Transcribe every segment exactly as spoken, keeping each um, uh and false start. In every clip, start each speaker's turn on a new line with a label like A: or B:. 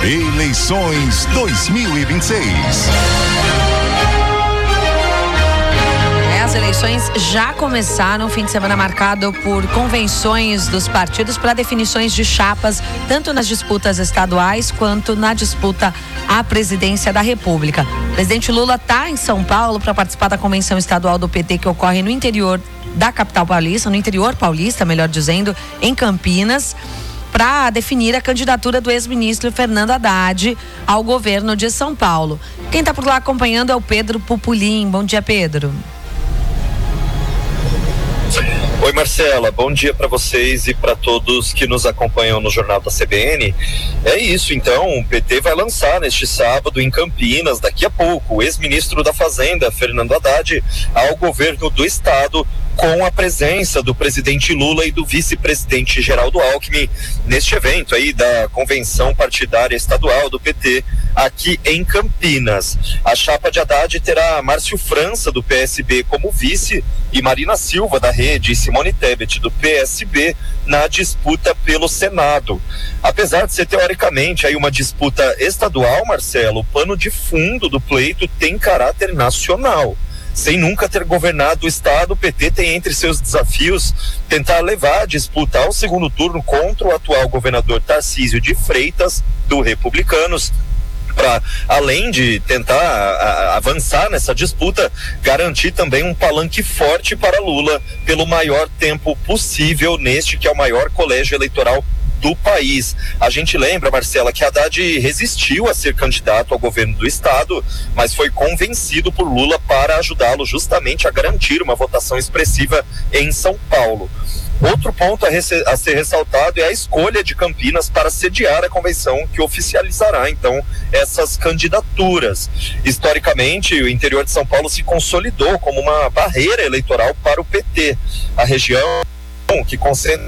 A: Eleições dois mil e vinte e seis.
B: As eleições já começaram, fim de semana marcado por convenções dos partidos para definições de chapas, tanto nas disputas estaduais quanto na disputa à presidência da República. O presidente Lula está em São Paulo para participar da convenção estadual do P T que ocorre no interior da capital paulista, no interior paulista, melhor dizendo, em Campinas, para definir a candidatura do ex-ministro Fernando Haddad ao governo de São Paulo. Quem está por lá acompanhando é o Pedro Pupulim. Bom dia, Pedro.
C: Oi, Marcela, bom dia para vocês e para todos que nos acompanham no Jornal da C B N. É isso, então, o P T vai lançar neste sábado em Campinas, daqui a pouco, o ex-ministro da Fazenda, Fernando Haddad, ao governo do estado, com a presença do presidente Lula e do vice-presidente Geraldo Alckmin neste evento aí da convenção partidária estadual do P T aqui em Campinas. A chapa de Haddad terá Márcio França do P S B como vice e Marina Silva da Rede e Simone Tebet do P S B na disputa pelo Senado. Apesar de ser teoricamente aí uma disputa estadual, Marcelo, o pano de fundo do pleito tem caráter nacional. Sem nunca ter governado o estado, o P T tem entre seus desafios tentar levar a disputa ao segundo turno contra o atual governador Tarcísio de Freitas, do Republicanos, para, além de tentar a, a, avançar nessa disputa, garantir também um palanque forte para Lula pelo maior tempo possível neste que é o maior colégio eleitoral do país. A gente lembra, Marcela, que Haddad resistiu a ser candidato ao governo do estado, mas foi convencido por Lula para ajudá-lo justamente a garantir uma votação expressiva em São Paulo. Outro ponto a, rece- a ser ressaltado é a escolha de Campinas para sediar a convenção que oficializará, então, essas candidaturas. Historicamente, o interior de São Paulo se consolidou como uma barreira eleitoral para o P T. A região que concentra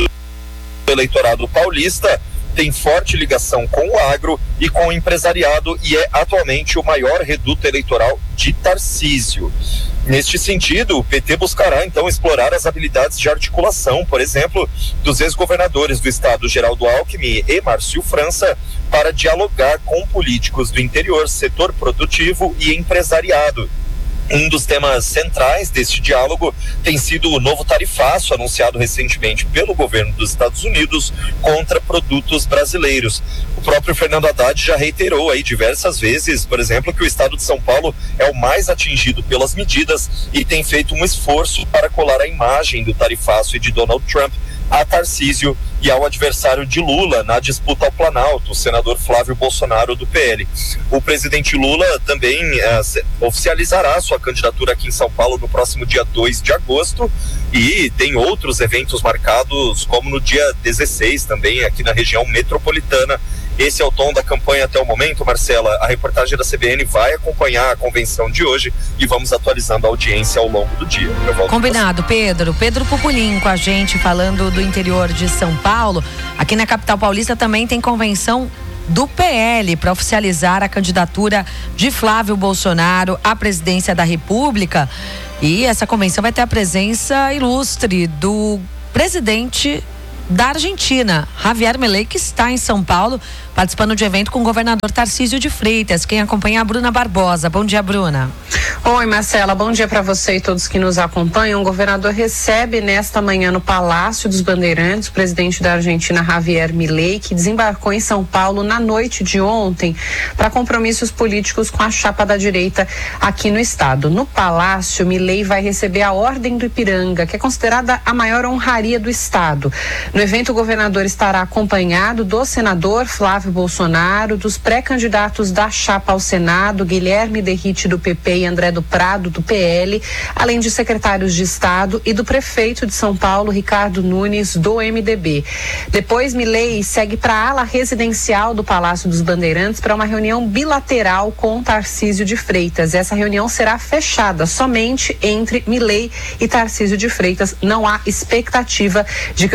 C: o eleitorado paulista tem forte ligação com o agro e com o empresariado e é atualmente o maior reduto eleitoral de Tarcísio. Neste sentido, o P T buscará então explorar as habilidades de articulação, por exemplo, dos ex-governadores do estado Geraldo Alckmin e Márcio França, para dialogar com políticos do interior, setor produtivo e empresariado. Um dos temas centrais deste diálogo tem sido o novo tarifaço anunciado recentemente pelo governo dos Estados Unidos contra produtos brasileiros. O próprio Fernando Haddad já reiterou aí diversas vezes, por exemplo, que o estado de São Paulo é o mais atingido pelas medidas e tem feito um esforço para colar a imagem do tarifaço e de Donald Trump a Tarcísio e ao adversário de Lula na disputa ao Planalto, o senador Flávio Bolsonaro do P L. O presidente Lula também eh, oficializará sua candidatura aqui em São Paulo no próximo dia dois de agosto e tem outros eventos marcados, como no dia dezesseis também aqui na região metropolitana. Esse é o tom da campanha até o momento, Marcela. A reportagem da C B N vai acompanhar a convenção de hoje e vamos atualizando a audiência ao longo do dia.
B: Combinado, Pedro. Pedro Pupulim com a gente, falando do interior de São Paulo. Aqui na capital paulista também tem convenção do P L para oficializar a candidatura de Flávio Bolsonaro à presidência da República. E essa convenção vai ter a presença ilustre do presidente da Argentina, Javier Milei, que está em São Paulo, participando de evento com o governador Tarcísio de Freitas. Quem acompanha é a Bruna Barbosa. Bom dia, Bruna.
D: Oi, Marcela, bom dia para você e todos que nos acompanham. O governador recebe nesta manhã no Palácio dos Bandeirantes o presidente da Argentina, Javier Milei, que desembarcou em São Paulo na noite de ontem para compromissos políticos com a chapa da direita aqui no estado. No Palácio, Milei vai receber a Ordem do Ipiranga, que é considerada a maior honraria do estado. No evento, o governador estará acompanhado do senador Flávio Bolsonaro, dos pré-candidatos da chapa ao Senado, Guilherme Derrite do P P e André do Prado do P L, além de secretários de Estado e do prefeito de São Paulo, Ricardo Nunes, do M D B. Depois, Milei segue para a ala residencial do Palácio dos Bandeirantes para uma reunião bilateral com Tarcísio de Freitas. Essa reunião será fechada somente entre Milei e Tarcísio de Freitas. Não há expectativa de que o senador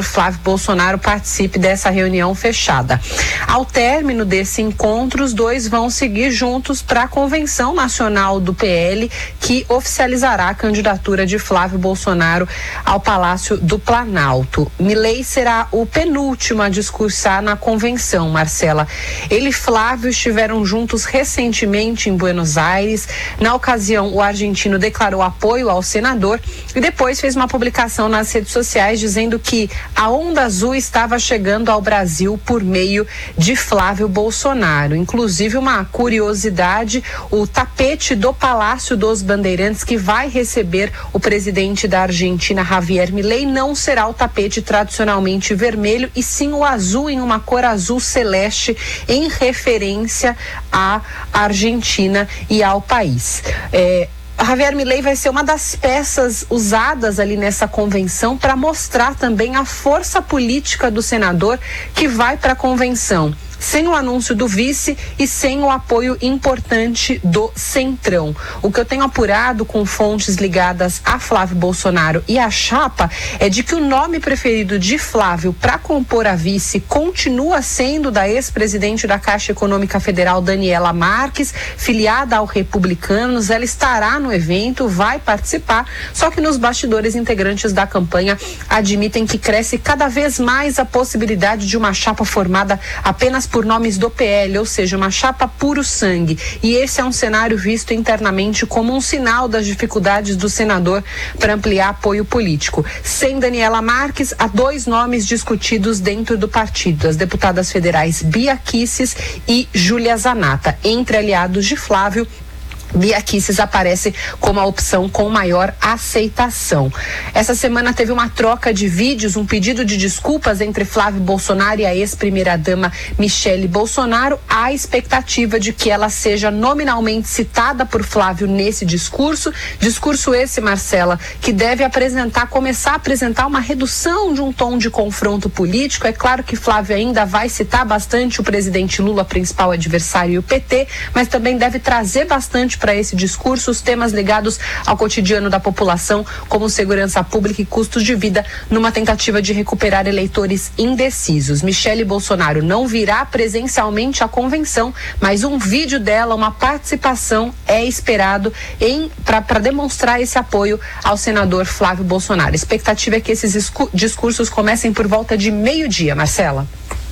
D: Flávio Bolsonaro participe dessa reunião fechada. Ao término desse encontro, os dois vão seguir juntos para a Convenção Nacional do P L, que oficializará a candidatura de Flávio Bolsonaro ao Palácio do Planalto. Milei será o penúltimo a discursar na convenção, Marcela. Ele e Flávio estiveram juntos recentemente em Buenos Aires. Na ocasião, o argentino declarou apoio ao senador e depois fez uma publicação nas redes sociais dizendo que a onda azul estava chegando ao Brasil por meio de Flávio Bolsonaro. Inclusive, uma curiosidade, o tapete do Palácio dos Bandeirantes, que vai receber o presidente da Argentina, Javier Milei, não será o tapete tradicionalmente vermelho, e sim o azul, em uma cor azul celeste, em referência à Argentina e ao país. É, Javier Milei vai ser uma das peças usadas ali nessa convenção para mostrar também a força política do senador que vai para a convenção, sem o anúncio do vice e sem o apoio importante do Centrão. O que eu tenho apurado com fontes ligadas a Flávio Bolsonaro e a chapa é de que o nome preferido de Flávio para compor a vice continua sendo da ex-presidente da Caixa Econômica Federal, Daniela Marques, filiada ao Republicanos. Ela estará no evento, vai participar, só que nos bastidores, integrantes da campanha admitem que cresce cada vez mais a possibilidade de uma chapa formada apenas por nomes do P L, ou seja, uma chapa puro sangue. E esse é um cenário visto internamente como um sinal das dificuldades do senador para ampliar apoio político. Sem Daniela Marques, há dois nomes discutidos dentro do partido: as deputadas federais Bia Kicis e Júlia Zanata. Entre aliados de Flávio, Bia Kicis aparece como a opção com maior aceitação. Essa semana teve uma troca de vídeos, um pedido de desculpas entre Flávio Bolsonaro e a ex-primeira-dama Michele Bolsonaro. Há expectativa de que ela seja nominalmente citada por Flávio nesse discurso. Discurso esse, Marcela, que deve apresentar, começar a apresentar uma redução de um tom de confronto político. É claro que Flávio ainda vai citar bastante o presidente Lula, principal adversário, e o P T, mas também deve trazer bastante para esse discurso os temas ligados ao cotidiano da população, como segurança pública e custos de vida, numa tentativa de recuperar eleitores indecisos. Michele Bolsonaro não virá presencialmente à convenção, mas um vídeo dela, uma participação, é esperado para demonstrar esse apoio ao senador Flávio Bolsonaro. A expectativa é que esses discursos comecem por volta de meio-dia, Marcela.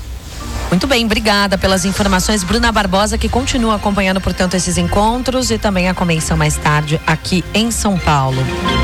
B: Muito bem, obrigada pelas informações, Bruna Barbosa, que continua acompanhando, portanto, esses encontros e também a convenção mais tarde aqui em São Paulo.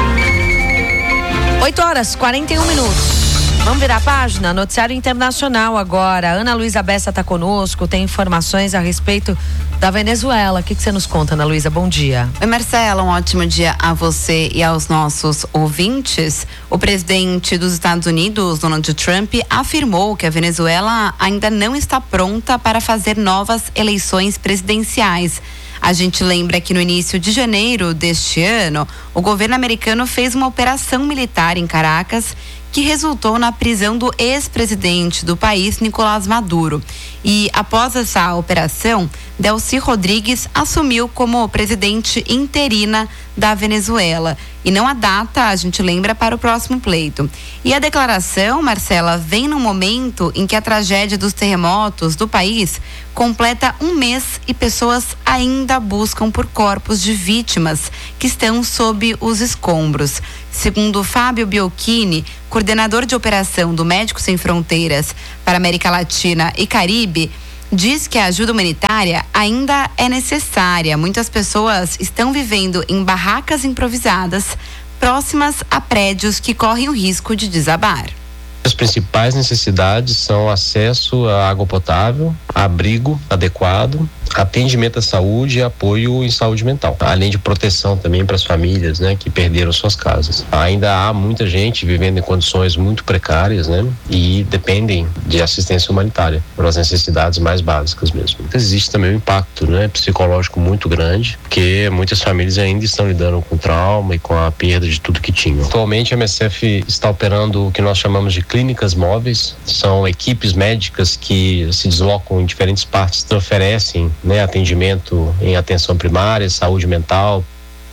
B: oito horas, quarenta e um minutos. Vamos virar a página? Noticiário Internacional agora. Ana Luísa Bessa está conosco, tem informações a respeito da Venezuela. O que, que você nos conta, Ana Luísa? Bom dia.
E: Oi, Marcela, um ótimo dia a você e aos nossos ouvintes. O presidente dos Estados Unidos, Donald Trump, afirmou que a Venezuela ainda não está pronta para fazer novas eleições presidenciais. A gente lembra que no início de janeiro deste ano, o governo americano fez uma operação militar em Caracas que resultou na prisão do ex-presidente do país, Nicolás Maduro. E após essa operação, Delcy Rodrigues assumiu como presidente interina da Venezuela. E não há data, a gente lembra, para o próximo pleito. E a declaração, Marcela, vem num momento em que a tragédia dos terremotos do país completa um mês e pessoas ainda buscam por corpos de vítimas que estão sob os escombros. Segundo Fábio Biocchini, coordenador de operação do Médicos Sem Fronteiras para América Latina e Caribe, diz que a ajuda humanitária ainda é necessária. Muitas pessoas estão vivendo em barracas improvisadas, próximas a prédios que correm o risco de desabar.
F: As principais necessidades são acesso à água potável, abrigo adequado, atendimento à saúde e apoio em saúde mental, além de proteção também para as famílias, né, que perderam suas casas. Ainda há muita gente vivendo em condições muito precárias, né, e dependem de assistência humanitária para as necessidades mais básicas mesmo. Existe também um impacto, né, psicológico muito grande, porque muitas famílias ainda estão lidando com trauma e com a perda de tudo que tinham. Atualmente a M S F está operando o que nós chamamos de clínicas móveis. São equipes médicas que se deslocam em diferentes partes e oferecem, né, atendimento em atenção primária, saúde mental.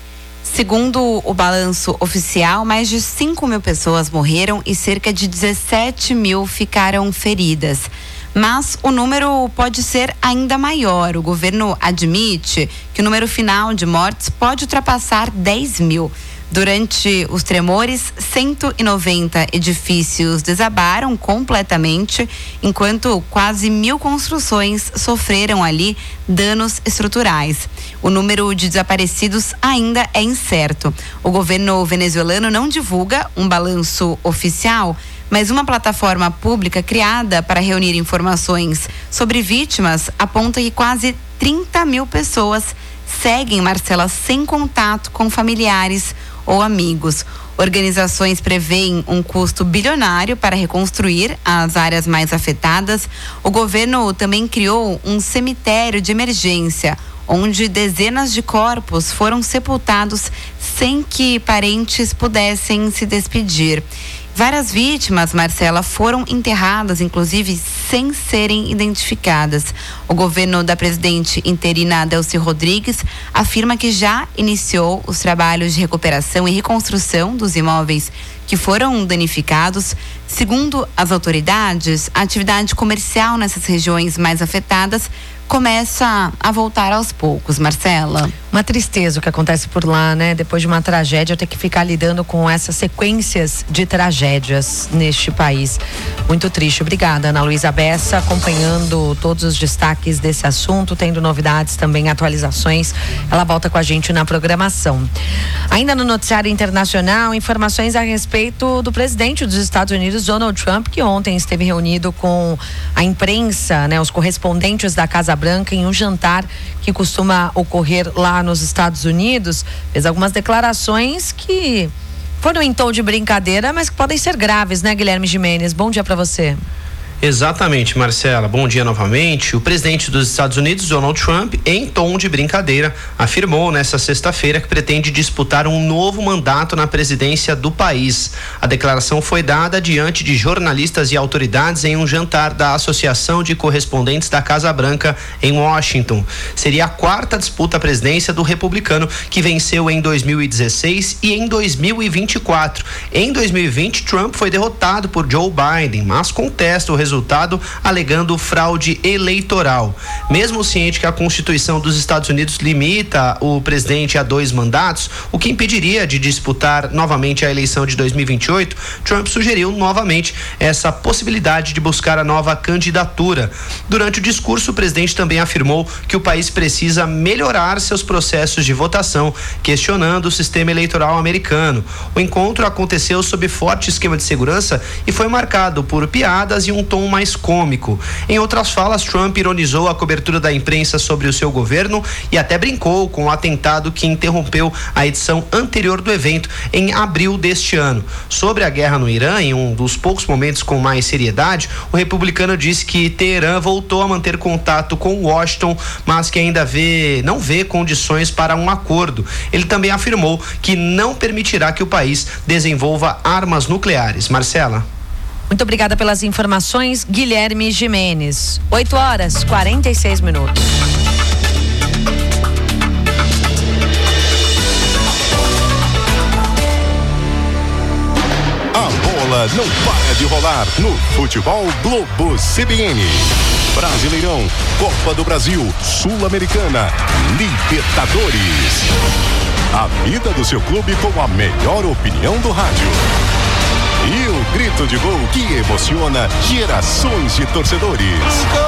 E: Segundo o balanço oficial, mais de cinco mil pessoas morreram e cerca de dezessete mil ficaram feridas. Mas o número pode ser ainda maior. O governo admite que o número final de mortes pode ultrapassar dez mil. Durante os tremores, cento e noventa edifícios desabaram completamente, enquanto quase mil construções sofreram ali danos estruturais. O número de desaparecidos ainda é incerto. O governo venezuelano não divulga um balanço oficial, mas uma plataforma pública criada para reunir informações sobre vítimas aponta que quase trinta mil pessoas seguem, Marcela, sem contato com familiares ou amigos. Organizações preveem um custo bilionário para reconstruir as áreas mais afetadas. O governo também criou um cemitério de emergência, onde dezenas de corpos foram sepultados sem que parentes pudessem se despedir. Várias vítimas, Marcela, foram enterradas, inclusive, sem serem identificadas. O governo da presidente interina Delcy Rodrigues afirma que já iniciou os trabalhos de recuperação e reconstrução dos imóveis que foram danificados. Segundo as autoridades, a atividade comercial nessas regiões mais afetadas começa a voltar aos poucos, Marcela.
B: Uma tristeza o que acontece por lá, né? Depois de uma tragédia, ter que ficar lidando com essas sequências de tragédias neste país. Muito triste. Obrigada, Ana Luísa Bessa, acompanhando todos os destaques desse assunto, tendo novidades também, atualizações. Ela volta com a gente na programação. Ainda no noticiário internacional, informações a respeito do presidente dos Estados Unidos, Donald Trump, que ontem esteve reunido com a imprensa, né? Os correspondentes da Casa Branca em um jantar que costuma ocorrer lá nos Estados Unidos. Fez algumas declarações que foram em tom de brincadeira, mas que podem ser graves, né, Guilherme Gimenez? Bom dia para você.
G: Exatamente, Marcela. Bom dia novamente. O presidente dos Estados Unidos, Donald Trump, em tom de brincadeira, afirmou nesta sexta-feira que pretende disputar um novo mandato na presidência do país. A declaração foi dada diante de jornalistas e autoridades em um jantar da Associação de Correspondentes da Casa Branca em Washington. Seria a quarta disputa à presidência do republicano, que venceu em dois mil e dezesseis e em dois mil e vinte e quatro. Em dois mil e vinte, Trump foi derrotado por Joe Biden, mas contesta o resultado resultado, alegando fraude eleitoral. Mesmo ciente que a Constituição dos Estados Unidos limita o presidente a dois mandatos, o que impediria de disputar novamente a eleição de dois mil e vinte e oito, Trump sugeriu novamente essa possibilidade de buscar a nova candidatura. Durante o discurso, o presidente também afirmou que o país precisa melhorar seus processos de votação, questionando o sistema eleitoral americano. O encontro aconteceu sob forte esquema de segurança e foi marcado por piadas e um tom mais cômico. Em outras falas, Trump ironizou a cobertura da imprensa sobre o seu governo e até brincou com o atentado que interrompeu a edição anterior do evento em abril deste ano. Sobre a guerra no Irã, em um dos poucos momentos com mais seriedade, o republicano disse que Teherã voltou a manter contato com Washington, mas que ainda vê, não vê condições para um acordo. Ele também afirmou que não permitirá que o país desenvolva armas nucleares. Marcela.
B: Muito obrigada pelas informações, Guilherme Gimenez. oito horas, quarenta e seis minutos.
A: A bola não para de rolar no Futebol Globo C B N. Brasileirão, Copa do Brasil, Sul-Americana, Libertadores. A vida do seu clube com a melhor opinião do rádio. E o grito de gol que emociona gerações de torcedores.